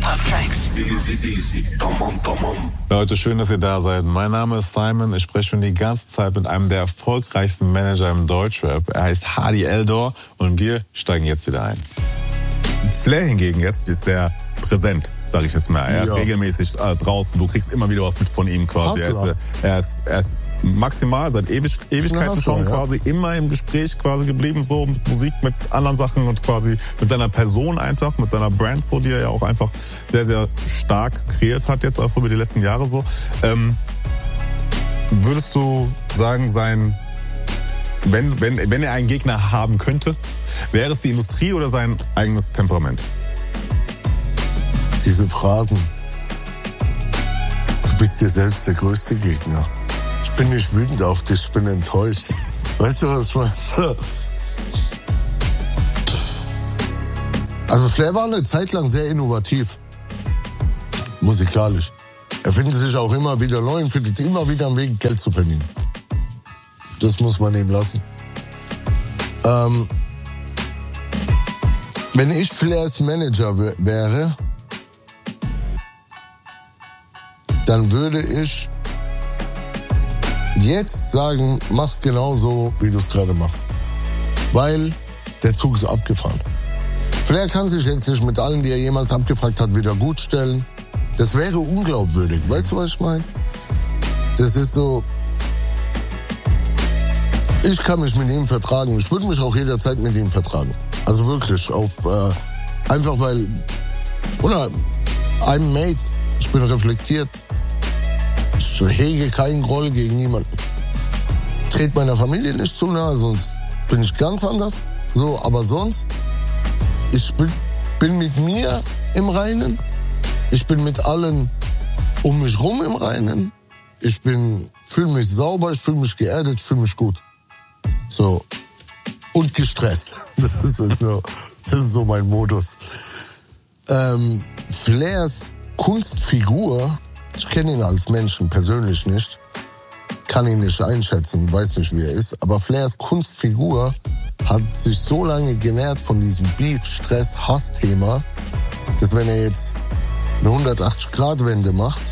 Hip-Hop-Tracks. Easy, tamam. Leute, schön, dass ihr da seid. Mein Name ist Simon. Ich spreche schon die ganze Zeit mit einem der erfolgreichsten Manager im Deutschrap. Er heißt Hadi Eldor und wir steigen jetzt wieder ein. Flair hingegen jetzt ist sehr präsent, sage ich jetzt mal. Er ist regelmäßig draußen. Du kriegst immer wieder was mit von ihm quasi. Er ist maximal seit Ewigkeiten schon quasi immer im Gespräch quasi geblieben, so mit Musik, mit anderen Sachen und quasi mit seiner Person einfach, mit seiner Brand so, die er ja auch einfach sehr, sehr stark kreiert hat jetzt auch über die letzten Jahre so. Würdest du sagen, wenn er einen Gegner haben könnte, wäre es die Industrie oder sein eigenes Temperament? Diese Phrasen. Du bist dir selbst der größte Gegner. Ich bin nicht wütend auf dich, ich bin enttäuscht. Weißt du, was ich meine? Also Flair war eine Zeit lang sehr innovativ. Musikalisch. Er findet sich auch immer wieder neu und findet immer wieder einen Weg, Geld zu verdienen. Das muss man ihm lassen. Wenn ich Flairs Manager wäre, dann würde ich jetzt sagen, mach's genauso, wie du es gerade machst. Weil der Zug ist abgefahren. Flair kann sich jetzt nicht mit allen, die er jemals abgefragt hat, wieder gutstellen. Das wäre unglaubwürdig. Weißt du, was ich meine? Das ist so... Ich kann mich mit ihm vertragen. Ich würde mich auch jederzeit mit ihm vertragen. Also wirklich, einfach weil... Oder I'm made. Ich bin reflektiert. Ich hege keinen Groll gegen niemanden. Trete meiner Familie nicht zu nahe, sonst bin ich ganz anders. So, aber sonst, ich bin mit mir im Reinen. Ich bin mit allen um mich rum im Reinen. Ich fühle mich sauber, ich fühle mich geerdet, ich fühle mich gut. So. Und gestresst. Das ist so mein Modus. Flairs Kunstfigur, ich kenne ihn als Menschen persönlich nicht, kann ihn nicht einschätzen, weiß nicht, wie er ist, aber Flairs Kunstfigur hat sich so lange genährt von diesem Beef, Stress, Hass-Thema, dass wenn er jetzt eine 180-Grad-Wende macht,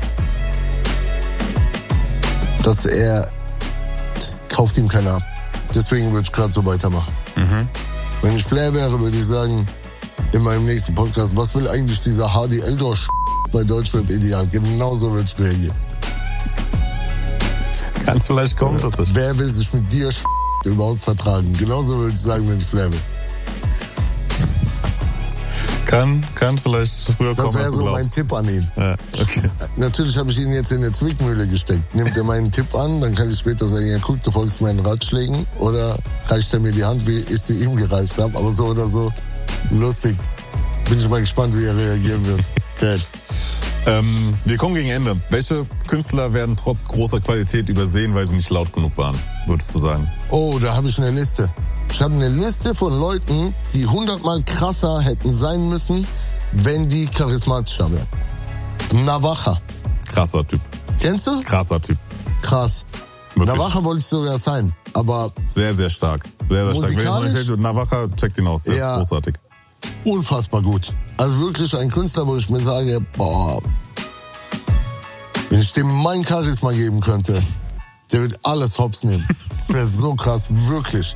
das kauft ihm keiner ab. Deswegen würde ich gerade so weitermachen. Mhm. Wenn ich Flair wäre, würde ich sagen, in meinem nächsten Podcast, was will eigentlich dieser Hadi Eldor bei Deutschrap Ideal? Genauso würde ich reagieren. Kann vielleicht kommen, das. Wer will sich mit dir überhaupt vertragen? Genauso würde ich sagen, wenn ich Flair bin. Kann vielleicht früher kommen, das wäre so mein Tipp an ihn. Ja, okay. Natürlich habe ich ihn jetzt in eine Zwickmühle gesteckt. Nimmt er meinen Tipp an, dann kann ich später sagen, ja guck, du folgst meinen Ratschlägen. Oder reicht er mir die Hand, wie ich sie ihm gereicht habe. Aber so oder so, lustig. Bin ich mal gespannt, wie er reagieren wird. Okay. Wir kommen gegen Ende. Welche Künstler werden trotz großer Qualität übersehen, weil sie nicht laut genug waren, würdest du sagen? Oh, da habe ich eine Liste. Ich habe eine Liste von Leuten, die 100-mal krasser hätten sein müssen, wenn die charismatischer wären. Navaja. Krasser Typ. Kennst du? Krasser Typ. Krass. Wirklich? Navaja wollte ich sogar sein, aber... Sehr, sehr stark. Sehr, sehr stark. Wenn ich noch nicht hätte, Navaja, checkt ihn aus. Der ist großartig. Unfassbar gut. Also wirklich ein Künstler, wo ich mir sage, boah, wenn ich dem mein Charisma geben könnte, der wird alles hops nehmen. Das wäre so krass, wirklich.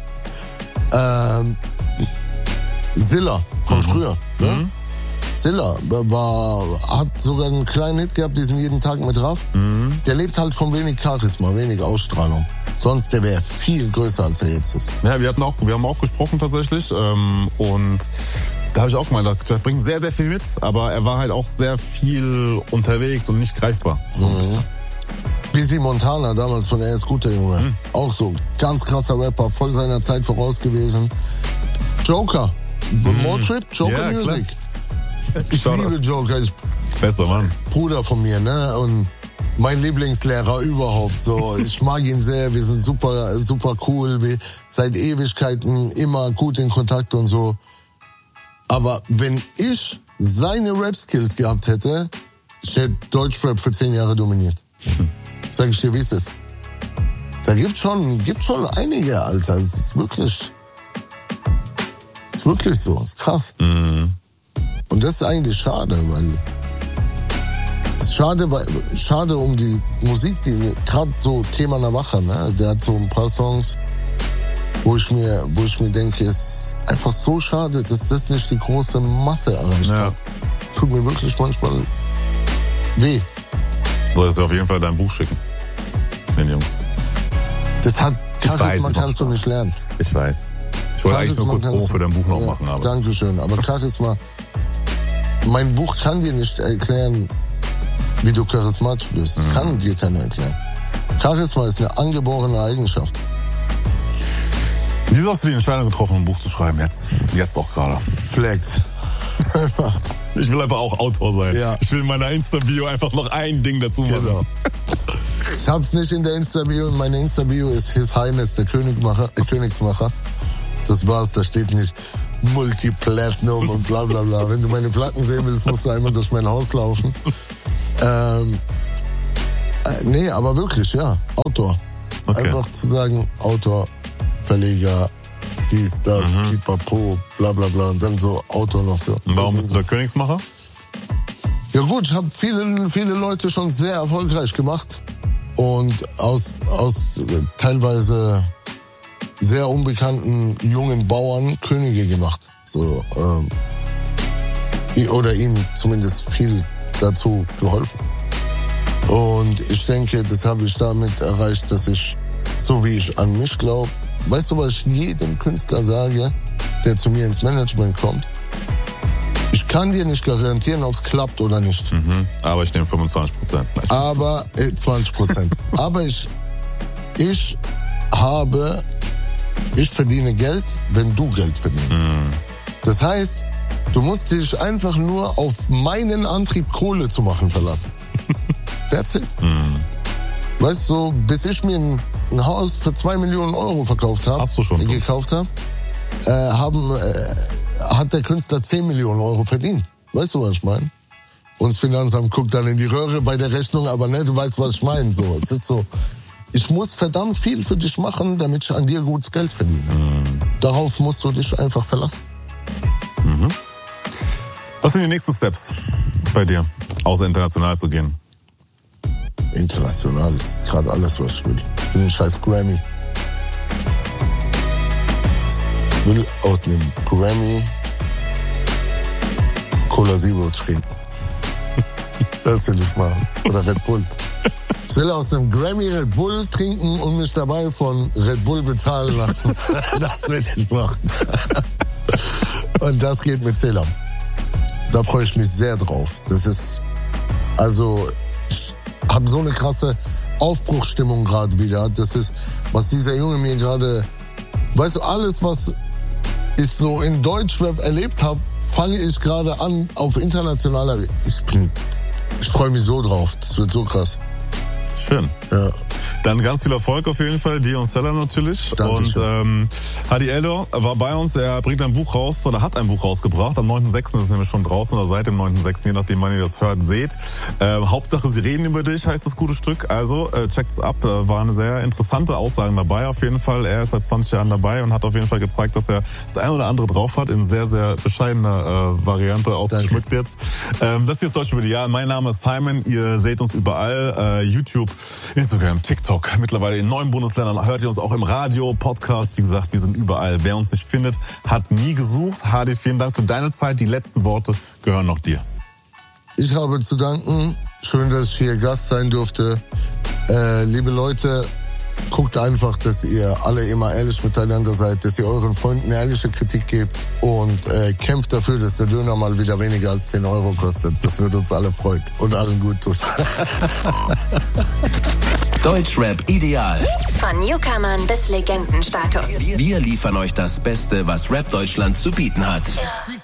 Silla von früher. Ne? Mhm. Silla hat sogar einen kleinen Hit gehabt, diesen jeden Tag mit Raff. Mhm. Der lebt halt von wenig Charisma, wenig Ausstrahlung. Sonst, der wäre viel größer, als er jetzt ist. Ja, wir haben auch gesprochen tatsächlich. Und da habe ich auch gemeint, der bringt sehr, sehr viel mit. Aber er war halt auch sehr viel unterwegs und nicht greifbar. So Busy Montana, damals von Er ist gut, der Junge. Mhm. Auch so, ganz krasser Rapper, voll seiner Zeit voraus gewesen. Joker, Motrip, Joker Music. Ich liebe Joker. Besser Mann. Bruder von mir, ne? Und mein Lieblingslehrer überhaupt. So, ich mag ihn sehr. Wir sind super, super cool. Wir seit Ewigkeiten immer gut in Kontakt und so. Aber wenn ich seine Rap-Skills gehabt hätte, ich hätte Deutschrap für 10 Jahre dominiert. Sag ich dir, wie ist es? Da gibt schon einige, Alter. Es ist wirklich so. Es ist krass. Mhm. Und das ist eigentlich schade, weil es schade um die Musik, die gerade so Thema Navaja, ne? Der hat so ein paar Songs, wo ich mir denke, es ist einfach so schade, dass das nicht die große Masse erreicht hat. Tut mir wirklich manchmal weh. Solltest du auf jeden Fall dein Buch schicken, den Jungs. Das hat Charisma kannst du nicht lernen. Ich weiß. Ich wollte eigentlich nur kurz Promo für dein Buch noch machen. Aber. Dankeschön, aber Charisma, mein Buch kann dir nicht erklären, wie du charismatisch bist. Das kann dir keiner erklären. Charisma ist eine angeborene Eigenschaft. Wieso hast du die Entscheidung getroffen, ein Buch zu schreiben jetzt? Jetzt auch gerade. Flex. Ich will einfach auch Autor sein. Ja. Ich will in meiner Insta-Bio einfach noch ein Ding dazu machen. Genau. Ich hab's nicht in der Insta-Bio. Meine Insta-Bio ist His Highness, der Königsmacher. Das war's, da steht nicht Multiplatinum und bla bla bla. Wenn du meine Platten sehen willst, musst du einmal durch mein Haus laufen. Nee, aber wirklich, ja, Autor. Okay. Einfach zu sagen, Autor, Verleger, dies, das, pipapo, bla bla bla und dann so Autor noch so. Und warum bist du der Königsmacher? Ja gut, ich habe viele Leute schon sehr erfolgreich gemacht und aus teilweise sehr unbekannten jungen Bauern Könige gemacht. So, oder ihnen zumindest viel dazu geholfen. Und ich denke, das habe ich damit erreicht, dass ich, so wie ich an mich glaube, weißt du, was ich jedem Künstler sage, der zu mir ins Management kommt? Ich kann dir nicht garantieren, ob es klappt oder nicht. Aber ich nehme 25%. Aber 20%. Aber ich verdiene Geld, wenn du Geld verdienst. Das heißt, du musst dich einfach nur auf meinen Antrieb, Kohle zu machen, verlassen. That's it. Weißt du, bis ich mir ein Haus für 2 Millionen Euro gekauft habe, hat der Künstler 10 Millionen Euro verdient. Weißt du, was ich meine? Und das Finanzamt guckt dann in die Röhre bei der Rechnung, aber ne, du weißt, was ich meine. So, es ist so, ich muss verdammt viel für dich machen, damit ich an dir gutes Geld verdiene. Darauf musst du dich einfach verlassen. Was sind die nächsten Steps bei dir, außer international zu gehen? International ist gerade alles, was ich will. Ich will einen scheiß Grammy. Ich will aus einem Grammy Cola Zero trinken. Das will ich machen. Oder Red Bull. Ich will aus dem Grammy Red Bull trinken und mich dabei von Red Bull bezahlen lassen. Das will ich machen. Und das geht mit Selam. Da freue ich mich sehr drauf. Das ist, also, ich habe so eine krasse Aufbruchsstimmung gerade wieder. Das ist, was dieser Junge mir gerade, weißt du, alles, was ich so in Deutschrap erlebt habe, fange ich gerade an auf internationaler. Ich freue mich so drauf. Das wird so krass. Schön. Ja. Dann ganz viel Erfolg auf jeden Fall, dir und Stella natürlich. Dankeschön. Und Hadi Eldor war bei uns, er bringt ein Buch raus oder hat ein Buch rausgebracht. Am 9.6. ist es nämlich schon draußen oder seit dem 9.6., je nachdem wann ihr das hört, seht. Hauptsache, sie reden über dich, heißt das gute Stück. Also checkt's ab, waren sehr interessante Aussagen dabei auf jeden Fall. Er ist seit 20 Jahren dabei und hat auf jeden Fall gezeigt, dass er das ein oder andere drauf hat, in sehr, sehr bescheidener Variante ausgeschmückt jetzt. Das hier ist Deutsche Medial. Mein Name ist Simon, ihr seht uns überall, YouTube, Instagram, TikTok, mittlerweile in 9 Bundesländern, hört ihr uns auch im Radio, Podcast, wie gesagt, wir sind überall. Wer uns nicht findet, hat nie gesucht. Hadi, vielen Dank für deine Zeit, die letzten Worte gehören noch dir. Ich habe zu danken, schön, dass ich hier Gast sein durfte. Liebe Leute, guckt einfach, dass ihr alle immer ehrlich miteinander seid, dass ihr euren Freunden ehrliche Kritik gebt und kämpft dafür, dass der Döner mal wieder weniger als 10 Euro kostet. Das wird uns alle freuen und allen gut tun. Deutschrap ideal. Von Newcomern bis Legendenstatus. Wir liefern euch das Beste, was Rap Deutschland zu bieten hat.